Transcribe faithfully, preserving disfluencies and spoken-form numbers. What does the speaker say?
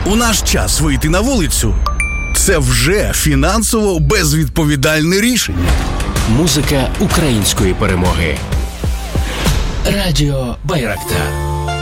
У наш час вийти на вулицю – це вже фінансово безвідповідальне рішення. Музика української перемоги. Радіо Байрактар.